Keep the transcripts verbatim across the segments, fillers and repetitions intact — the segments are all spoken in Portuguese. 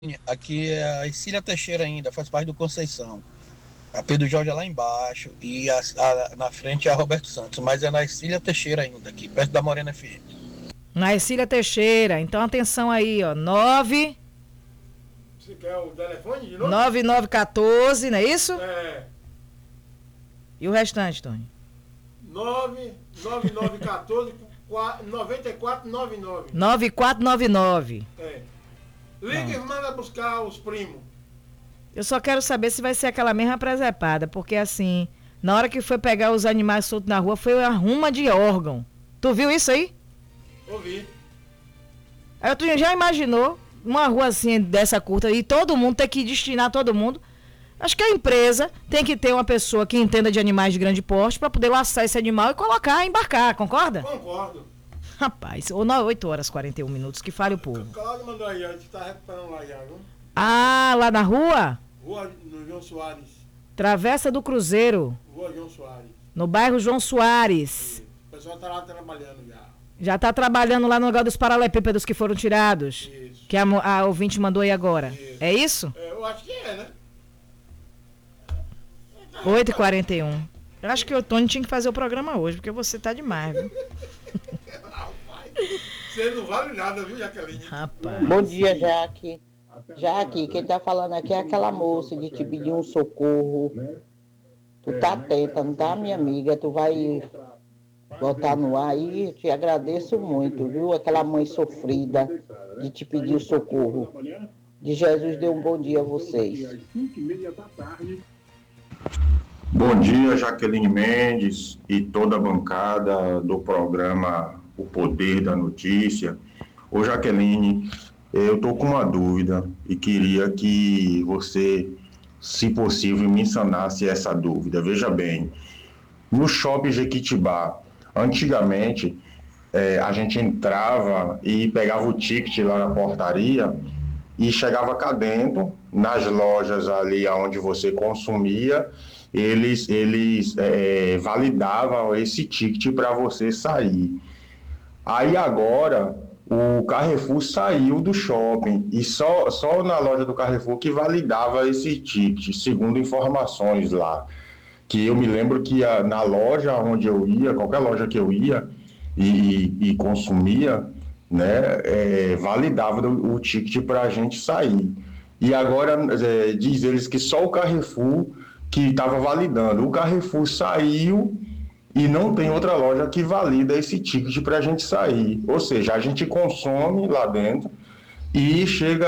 Aqui é a Ercília Teixeira ainda, faz parte do Conceição. A Pedro Jorge é lá embaixo e a, a- na frente é a Roberto Santos, mas é na Ercília Teixeira ainda, aqui, perto da Morena F M. Na Ercília Teixeira. Então atenção aí, ó. nove Você quer o telefone de novo? nove nove um quatro, não é isso? É. E o restante, Tony? nove nove nove um quatro nove quatro nove nove. nove quatro nove nove. É. Liga e manda buscar os primos. Eu só quero saber se vai ser aquela mesma presepada, porque assim, na hora que foi pegar os animais soltos na rua, foi uma ruma de órgão. Tu viu isso aí? Ouvi. Aí tu já imaginou uma rua assim dessa curta e todo mundo ter que destinar todo mundo? Acho que a empresa tem que ter uma pessoa que entenda de animais de grande porte para poder laçar esse animal e colocar, embarcar, concorda? Concordo. Rapaz, ou oito horas e quarenta e um minutos, que fale o povo. Cláudio mandou aí, a gente tá recuperando lá já, viu? Ah, lá na rua? Rua no João Soares. Travessa do Cruzeiro, Rua João Soares. no bairro João Soares. O pessoal tá lá trabalhando já. Já tá trabalhando lá no negócio dos paralelepípedos que foram tirados. Isso. Que a, mo- a ouvinte mandou aí agora. Isso. É isso? É, eu acho que é, né? oito e quarenta e um. Eu acho que o Tony tinha que fazer o programa hoje, porque você tá demais, viu? Rapaz, você não vale nada, viu, Jaqueline? Rapaz. Bom dia, Jaque. Jaque, quem tá falando aqui é aquela moça de te pedir um socorro. Tu tá atenta, não tá, minha amiga? Tu vai botar no ar aí, eu te agradeço muito, viu? Aquela mãe sofrida de te pedir o socorro. De Jesus dê um bom dia a vocês. Bom dia, Jaqueline Mendes e toda a bancada do programa O Poder da Notícia. Ô, Jaqueline, eu estou com uma dúvida e queria que você, se possível, me sanasse essa dúvida. Veja bem, no Shopping Jequitibá, antigamente, é, a gente entrava e pegava o ticket lá na portaria e chegava cá dentro, nas lojas ali onde você consumia, eles, eles é, validavam esse ticket para você sair. Aí agora o Carrefour saiu do shopping e só, só na loja do Carrefour que validava esse ticket, segundo informações lá. Que eu me lembro que a, na loja onde eu ia, qualquer loja que eu ia e, e, e consumia, né, é, validava o, o ticket para a gente sair. E agora é, diz eles que só o Carrefour que estava validando. O Carrefour saiu e não tem outra loja que valida esse ticket para a gente sair. Ou seja, a gente consome lá dentro e chega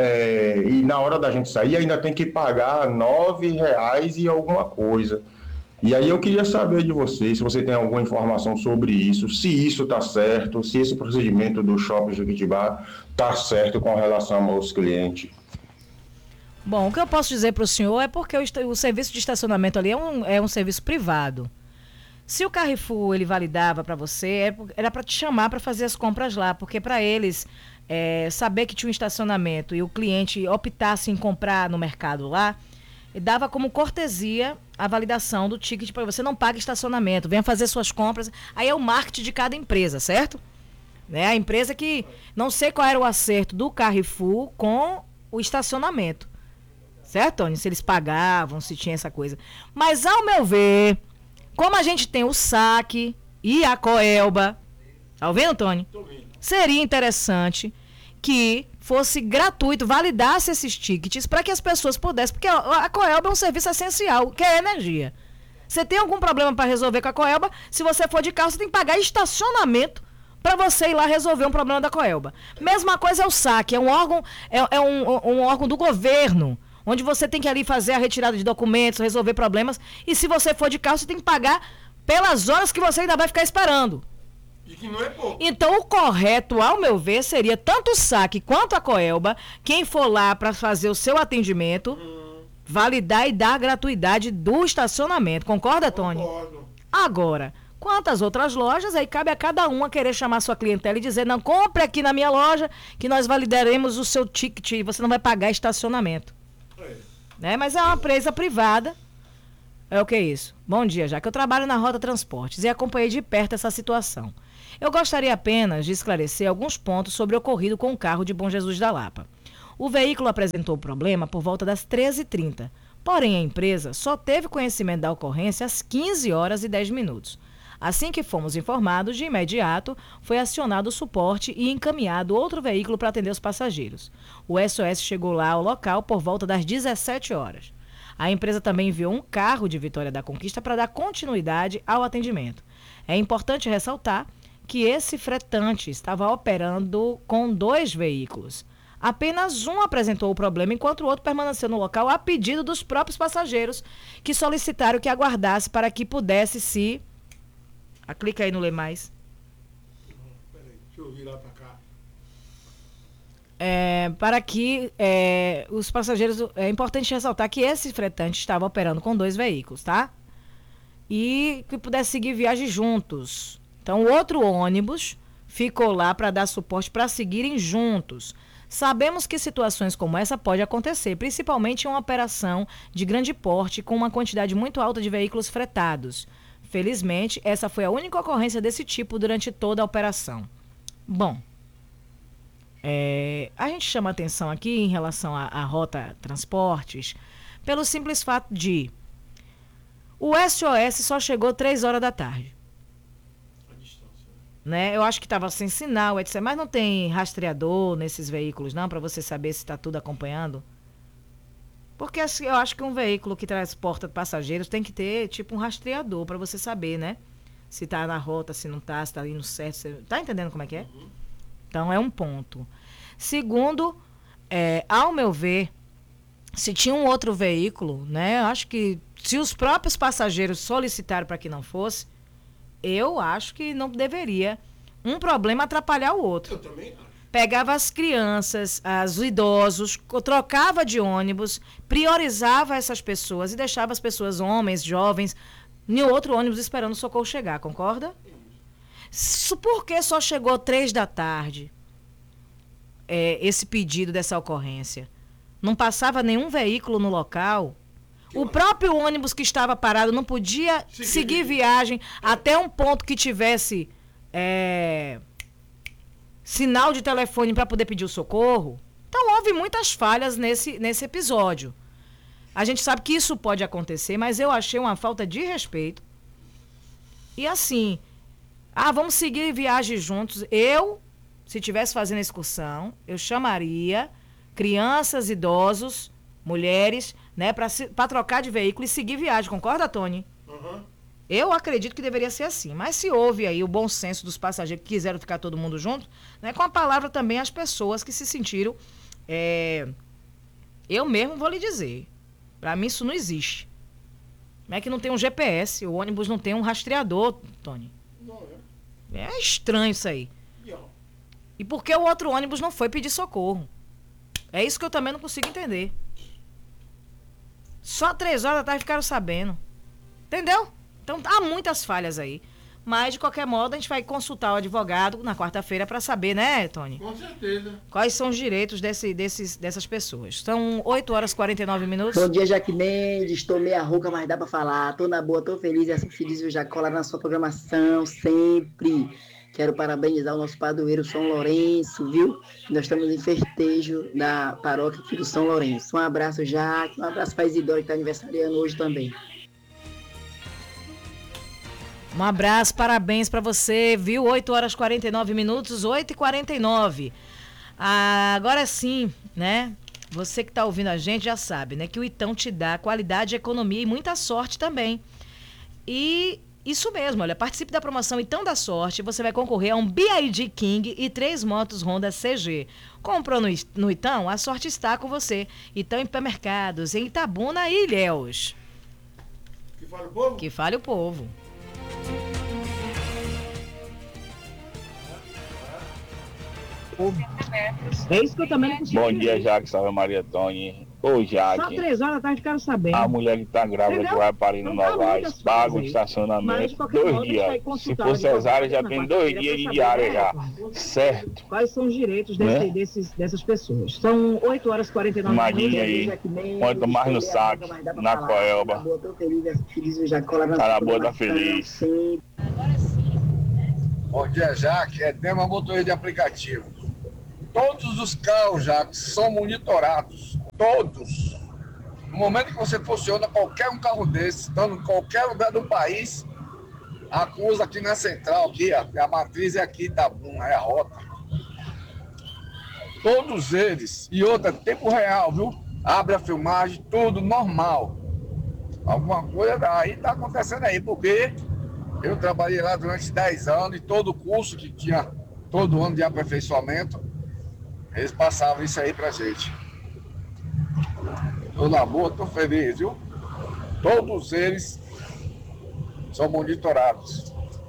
é, e na hora da gente sair ainda tem que pagar nove reais e alguma coisa. E aí eu queria saber de você, se você tem alguma informação sobre isso, se isso está certo, se esse procedimento do Shopping Jequitibá está certo com relação aos clientes. Bom, o que eu posso dizer para o senhor é porque o, esta- o serviço de estacionamento ali é um, é um serviço privado. Se o Carrefour ele validava para você, é por- era para te chamar para fazer as compras lá, porque para eles é, saber que tinha um estacionamento e o cliente optasse em comprar no mercado lá, e dava como cortesia a validação do ticket para você não paga estacionamento, venha fazer suas compras. Aí é o marketing de cada empresa, certo? Né? A empresa que não sei qual era o acerto do Carrefour com o estacionamento. Certo, Tony? Se eles pagavam, se tinha essa coisa. Mas, ao meu ver, como a gente tem o saque e a Coelba, tá ouvindo, Tony? Tô vendo. Seria interessante que fosse gratuito, validasse esses tickets para que as pessoas pudessem, porque a, a Coelba é um serviço essencial, que é energia. Você tem algum problema para resolver com a Coelba? Se você for de carro, você tem que pagar estacionamento para você ir lá resolver um problema da Coelba. Mesma coisa é o saque, é um órgão, é, é um, um órgão do governo, onde você tem que ali fazer a retirada de documentos, resolver problemas, e se você for de carro, você tem que pagar pelas horas que você ainda vai ficar esperando. E que não é pouco. Então, o correto, ao meu ver, seria tanto o saque quanto a Coelba, quem for lá para fazer o seu atendimento, Hum, validar e dar a gratuidade do estacionamento. Concorda, Tony? concordo. Agora, quantas outras lojas, aí cabe a cada uma querer chamar sua clientela e dizer, não, compre aqui na minha loja que nós validaremos o seu ticket e você não vai pagar estacionamento. É. Né? Mas é uma empresa privada. É o que é isso? Bom dia, já que eu trabalho na Rota Transportes e acompanhei de perto essa situação. Eu gostaria apenas de esclarecer alguns pontos sobre o ocorrido com o carro de Bom Jesus da Lapa. O veículo apresentou o problema por volta das treze e trinta. Porém, a empresa só teve conhecimento da ocorrência às quinze horas e dez minutos. Assim que fomos informados, de imediato, foi acionado o suporte e encaminhado outro veículo para atender os passageiros. O S O S chegou lá ao local por volta das dezessete horas. A empresa também enviou um carro de Vitória da Conquista para dar continuidade ao atendimento. É importante ressaltar que esse fretante estava operando com dois veículos. Apenas um apresentou o problema, enquanto o outro permaneceu no local a pedido dos próprios passageiros, que solicitaram que aguardasse para que pudesse se... Ah, clica aí no Ler Mais. Peraí, deixa eu virar pra cá. É, para que é, os passageiros... É importante ressaltar que esse fretante estava operando com dois veículos, tá? E que pudesse seguir viagem juntos. Então, o outro ônibus ficou lá para dar suporte para seguirem juntos. Sabemos que situações como essa podem acontecer, principalmente em uma operação de grande porte com uma quantidade muito alta de veículos fretados. Felizmente, essa foi a única ocorrência desse tipo durante toda a operação. Bom, é, a gente chama atenção aqui em relação à, à Rota Transportes pelo simples fato de o S O S só chegou três horas da tarde. A distância, Né? Eu acho que estava sem sinal, etcétera. Mas não tem rastreador nesses veículos, não, para você saber se está tudo acompanhando? Porque assim, eu acho que um veículo que transporta passageiros tem que ter tipo um rastreador para você saber, né? Se está na rota, se não está, se está indo certo. Você... Tá entendendo como é que é? Uhum. Então é um ponto. Segundo, é, ao meu ver, se tinha um outro veículo, né? Eu acho que se os próprios passageiros solicitaram para que não fosse, eu acho que não deveria um problema atrapalhar o outro. Eu também acho. Pegava as crianças, os idosos, trocava de ônibus, priorizava essas pessoas e deixava as pessoas, homens, jovens, em outro ônibus esperando o socorro chegar, concorda? Isso porque só chegou três da tarde é, esse pedido dessa ocorrência? Não passava nenhum veículo no local? O próprio ônibus que estava parado não podia seguir, seguir viagem até um ponto que tivesse é, sinal de telefone para poder pedir o socorro? Então houve muitas falhas nesse, nesse episódio. A gente sabe que isso pode acontecer, mas eu achei uma falta de respeito. E assim, ah, vamos seguir viagem juntos. Eu, se estivesse fazendo a excursão, eu chamaria crianças, idosos, mulheres, né, para trocar de veículo e seguir viagem. Concorda, Tony? Uhum. Eu acredito que deveria ser assim. Mas se houve aí o bom senso dos passageiros que quiseram ficar todo mundo junto, né, com a palavra também as pessoas que se sentiram... É, eu mesmo vou lhe dizer, para mim isso não existe. Não é que não tem um G P S, o ônibus não tem um rastreador, Tony. Não é. É estranho isso aí. E, ó, E por que o outro ônibus não foi pedir socorro? É isso que eu também não consigo entender. Só três horas da tarde ficaram sabendo. Entendeu? Então há muitas falhas aí. Mas, de qualquer modo, a gente vai consultar o advogado na quarta-feira para saber, né, Tony? com certeza. Quais são os direitos desse, desses, dessas pessoas. São oito horas e quarenta e nove minutos. Bom dia, Jaque Mendes. Tô meia rouca, mas dá pra falar. Tô na boa, tô feliz. É assim que se diz o Jacola na sua programação, sempre. Quero parabenizar o nosso padroeiro São Lourenço, viu? Nós estamos em festejo da paróquia aqui do São Lourenço. Um abraço, Jaque. Um abraço para Isidoro, que está aniversariando hoje também. Um abraço, parabéns para você, viu? oito horas e quarenta e nove minutos, oito e quarenta e nove. Ah, agora sim, né? Você que está ouvindo a gente já sabe, né? Que o Itão te dá qualidade, economia e muita sorte também. E isso mesmo, olha, participe da promoção Itão da Sorte, você vai concorrer a um B Y D King e três motos Honda C G. Comprou no, no Itão? A sorte está com você. Itão em Hipermercados, em Itabuna e Ilhéus. Que fala o povo? Que fale o povo. É isso que eu também não consigo. Bom dia, Jaque. Salve Maria Tony. Ô, Só Jaque, três horas da tarde ficaram sabendo. a mulher que tá grávida Entendeu? que vai parir no Não tá Novaes, muitas paga o coisas aí. Mas, estacionamento de qualquer dois modo, a gente vai dias. Se consultar for o advogado cesárea, já na tem dois quarta-feira dias de pra diária saber, já. né? Certo? Quais são os direitos desse, Né? desses, dessas pessoas? São oito horas e quarenta e nove Imagine minutos. aí, Jaque Mendes, quanto mais no tô meia saque, rouca, mas dá pra na falar. coelba. Tô na boa, tô feliz. É assim que se diz o Jacola na Tá sua na boa, tá programação, feliz. sempre. Bom dia, Jaque. É tema motorista de aplicativo. Todos os carros já são monitorados. Todos. No momento que você funciona qualquer um carro desse, estando em qualquer lugar do país, acusa aqui na central, aqui, a, a matriz é aqui, tá bom, é a rota. Todos eles. E outra, tempo real, viu? Abre a filmagem, tudo normal. Alguma coisa aí tá acontecendo aí, porque eu trabalhei lá durante dez anos e todo curso que tinha, todo ano de aperfeiçoamento, eles passavam isso aí pra gente. Tô na boa, tô feliz, viu? Todos eles são monitorados.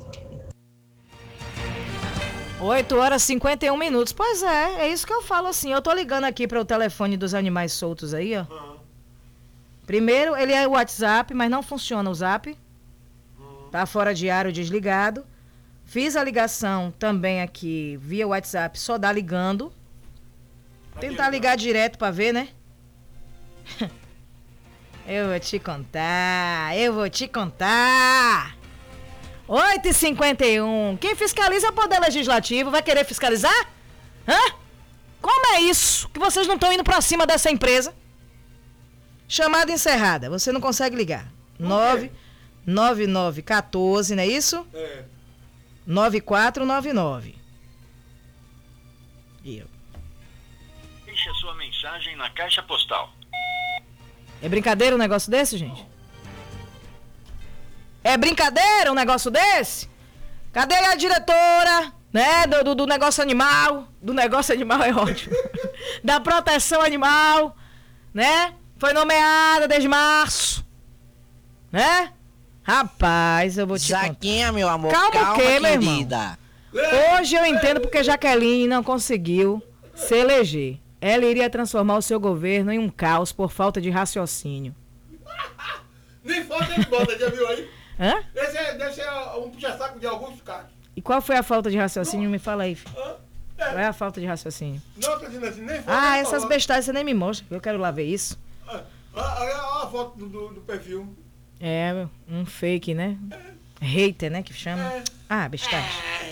oito horas e cinquenta e um minutos. Pois é, é isso que eu falo assim. Eu tô ligando aqui para o telefone dos animais soltos aí, ó. Primeiro, ele é o WhatsApp, mas não funciona o Zap. Tá fora de área, desligado. Fiz a ligação também aqui via WhatsApp, só dá ligando. Tentar ligar direto para ver, né? Eu vou te contar, eu vou te contar. oito e cinquenta e um. Quem fiscaliza é o Poder Legislativo. Vai querer fiscalizar? Hã? Como é isso? Que vocês não estão indo pra cima dessa empresa? Chamada encerrada. Você não consegue ligar. nove nove nove um quatro, não é isso? É. nove quatro nove nove. Eu. Deixe a sua mensagem na caixa postal. É brincadeira um negócio desse, gente? É brincadeira um negócio desse? Cadê a diretora, né, do, do, do negócio animal? Do negócio animal é ótimo. Da proteção animal, né? Foi nomeada desde março, né? Rapaz, eu vou te Zaquinha, meu amor, calma, calma, o quê, meu querida? Irmão? Hoje eu entendo porque Jaqueline não conseguiu se eleger. Ela iria transformar o seu governo em um caos por falta de raciocínio. Nem falta ele bota, já viu aí? Hã? Esse é, deve ser um puxa-saco de Augusto Castro. E qual foi a falta de raciocínio? Me fala aí, filho. Hã? Qual é a falta de raciocínio? Não, tô dizendo assim, nem falta Ah, ele essas falou. bestagens você nem me mostra. Eu quero lá ver isso. Olha a, a foto do, do, do perfil. É, um fake, né? Hater, né? Que chama. É. Ah, bestagem.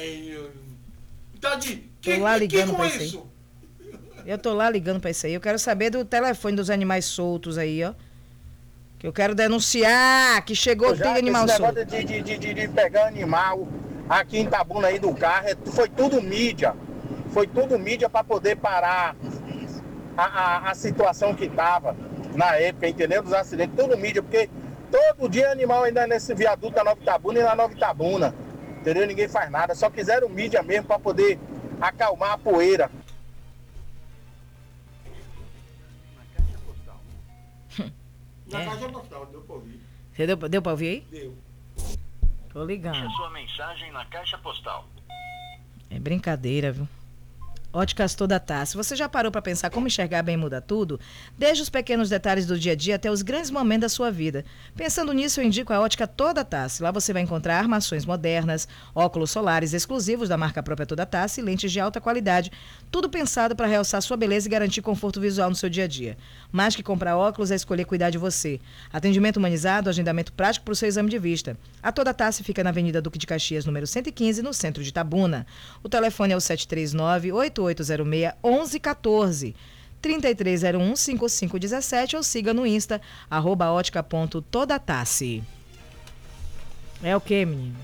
Tá de. Tô Que, lá que, ligando que pra com isso aí. isso? Eu tô lá ligando pra isso aí. Eu quero saber do telefone dos animais soltos aí, ó. Que eu quero denunciar que chegou Já tem animal esse solto. negócio de, de, de, de pegar animal aqui em Itabuna aí do carro, é- foi tudo mídia. Foi tudo mídia para poder parar a, a, a situação que tava na época, entendeu? Dos acidentes, tudo mídia, porque todo dia animal ainda nesse viaduto da Nova Itabuna e na Nova Itabuna, entendeu? Ninguém faz nada, só quiseram mídia mesmo para poder acalmar a poeira. Na É. caixa postal, deu pra ouvir. Você deu, deu pra ouvir aí? Deu. Tô Deixe ligando. a sua mensagem na caixa postal. É brincadeira, viu? Óticas Toda Tassi. Você já parou para pensar como enxergar bem muda tudo? Desde os pequenos detalhes do dia a dia até os grandes momentos da sua vida. Pensando nisso, eu indico a Ótica Toda Tassi. Lá você vai encontrar armações modernas, óculos solares exclusivos da marca própria Toda Tassi e lentes de alta qualidade. Tudo pensado para realçar sua beleza e garantir conforto visual no seu dia a dia. Mais que comprar óculos é escolher cuidar de você. Atendimento humanizado, agendamento prático para o seu exame de vista. A Toda Tassi fica na Avenida Duque de Caxias, número cento e quinze, no centro de Itabuna. O telefone é o sete três nove, oito oito zero seis, um um um quatro, trinta e três zero um, cinquenta e cinco dezessete ou siga no Insta, arroba ótica ponto toda tassi. É o que, menino?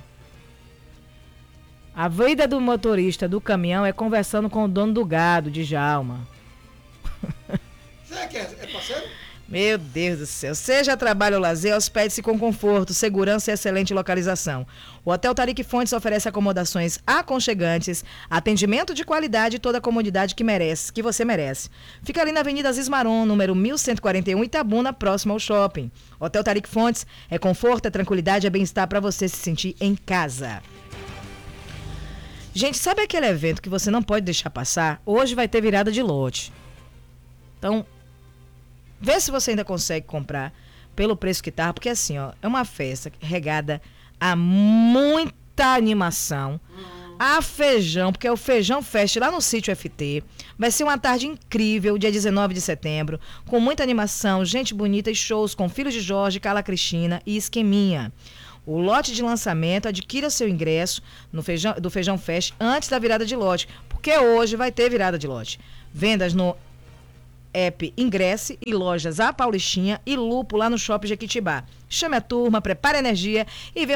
A vida do motorista do caminhão é conversando com o dono do gado, de Djalma. Será que é, é parceiro? Meu Deus do céu. Seja trabalho ou lazer, hospede-se com conforto, segurança e excelente localização. O Hotel Tariq Fontes oferece acomodações aconchegantes, atendimento de qualidade e toda a comodidade que merece, que você merece. Fica ali na Avenida Aziz Maron, número mil cento e quarenta e um, Itabuna, próximo ao shopping. Hotel Tariq Fontes é conforto, é tranquilidade, é bem-estar para você se sentir em casa. Gente, sabe aquele evento que você não pode deixar passar? Hoje vai ter virada de lote. Então, vê se você ainda consegue comprar pelo preço que tá, porque assim, ó, é uma festa regada a muita animação, a feijão, porque é o Feijão Fest lá no Sítio F T. Vai ser uma tarde incrível, dia dezenove de setembro, com muita animação, gente bonita e shows com Filhos de Jorge, Carla Cristina e Esqueminha. O lote de lançamento, adquira seu ingresso no feijão, do Feijão Fest antes da virada de lote, porque hoje vai ter virada de lote. Vendas no app Ingresse e lojas A Paulistinha e Lupo lá no Shopping Jequitibá. Chame a turma, prepare a energia e vê